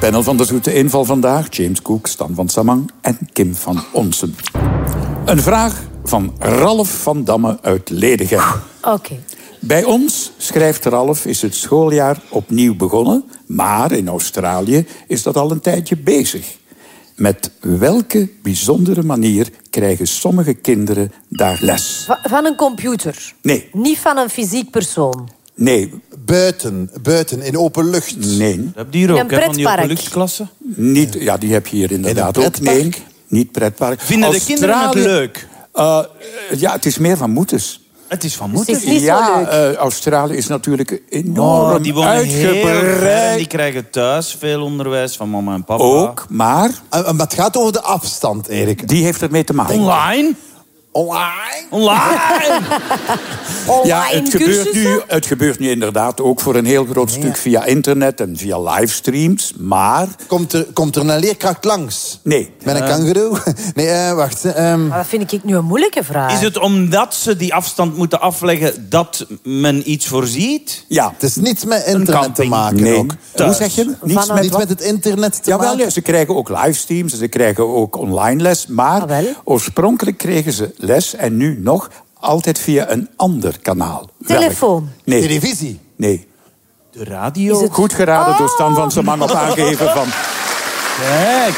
panel van de Zoete Inval vandaag: James Cook, Stan van Samang en Kim van Onsen. Een vraag van Ralf van Damme uit Ledegem. Oké. Bij ons, schrijft Ralf, is het schooljaar opnieuw begonnen, maar in Australië is dat al een tijdje bezig. Met welke bijzondere manier krijgen sommige kinderen daar les? Van een computer? Nee. Niet van een fysiek persoon? Nee. Buiten, in open lucht. Nee. Heb je hier ook, een hè, van die pretpark. openluchtklassen? Niet, ja, die heb je hier inderdaad In een ook. Nee, niet pretpark. Vinden de kinderen het leuk? Ja, het is meer van moeders. Het is van Dus moeten. het is niet zo leuk. Australië is natuurlijk enorm die wonen heel ver en uitgebreid. die krijgen thuis veel onderwijs van mama en papa. Ook, maar Maar het gaat over de afstand, Erik. die heeft ermee te maken. Online? Online! Ja, cursussen? het gebeurt nu inderdaad ook voor een heel groot stuk via internet en via livestreams, maar... Komt er een leerkracht langs? Nee. Met een kangoeroe? Nee, wacht. Maar dat vind ik nu een moeilijke vraag. Is het omdat ze die afstand moeten afleggen dat men iets voorziet? Ja. Het is niets met internet te camping. maken Nee. ook. Hoe zeg je? Niets met Niet wat? met het internet te Jawel, maken? ja, ze krijgen ook livestreams, ze krijgen ook online les. Maar Ah, wel? oorspronkelijk kregen ze les en nu nog altijd via een ander kanaal. Telefoon? Welk? Nee. Televisie? Nee. De radio? Is het- Goed geraden door Stan van Samang op aangeven van... Kijk.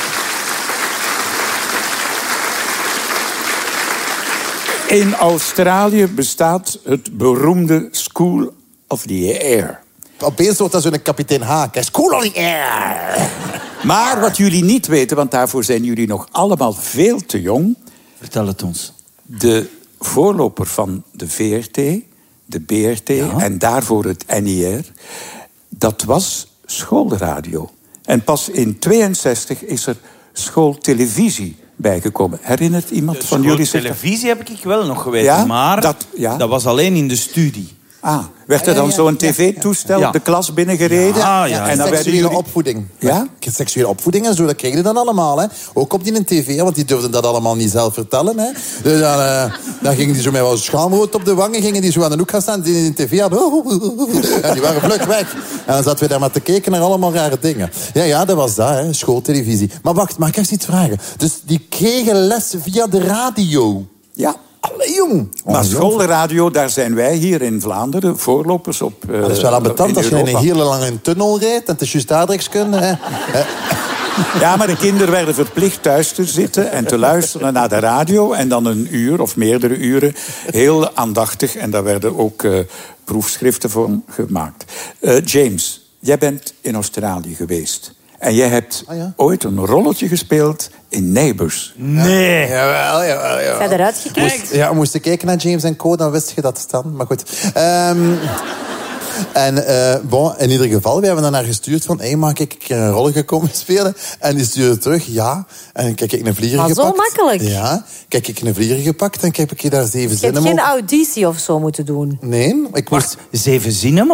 In Australië bestaat het beroemde School of the Air. Opeens wordt dat zo'n kapitein Haak. hè. School of the Air. Maar wat jullie niet weten, want daarvoor zijn jullie nog allemaal veel te jong... Vertel het ons. De voorloper van de VRT, de BRT en daarvoor het NIR... dat was schoolradio. En pas in 1962 is er schooltelevisie bijgekomen. Herinnert iemand van jullie zich dat? Televisie heb ik wel nog geweten, Ja? maar Dat was alleen in de studie. Werd er dan zo'n tv-toestel de klas binnengereden? Ja. En dan werden Seksuele jullie... opvoeding. Ja? Seksuele opvoeding en zo, dat kregen ze dan allemaal. Hè. Ook op die tv, hè, want die durfden dat allemaal niet zelf vertellen. Hè. Dus dan gingen die zo met wat schaamrood op de wangen, gingen die zo aan de hoek gaan staan, die in de tv hadden. En die waren vlug weg. En dan zaten we daar maar te kijken naar allemaal rare dingen. Ja, dat was dat, hè, schooltelevisie. Maar wacht, mag ik eens iets vragen? Dus die kregen les via de radio. Ja. Allee, jong. Maar schoolradio, daar zijn wij hier in Vlaanderen voorlopers op. Dat is wel ambetant als je in een hele lange tunnel rijdt en het is juist aardrijkskunde. Hè. Ja, maar de kinderen werden verplicht thuis te zitten en te luisteren naar de radio. En dan een uur of meerdere uren heel aandachtig. En daar werden ook proefschriften voor gemaakt. James, jij bent in Australië geweest. En jij hebt ooit een rolletje gespeeld in Neighbours. Nee. Jawel. Heb je eruit gekeken? Ja, moest je kijken naar James & Co, dan wist je dat staan. Maar goed. In ieder geval, we hebben dan naar gestuurd van... Hey, mag ik een rolletje komen spelen? En die stuurde terug, ja. En kijk ik een vlieger Maar gepakt. zo makkelijk? Ja. Kijk ik een vlieger gepakt en heb ik daar 7 Je hebt zinnen geen mogen... auditie of zo moeten doen. Nee, ik moest... Wacht, 7 zinnen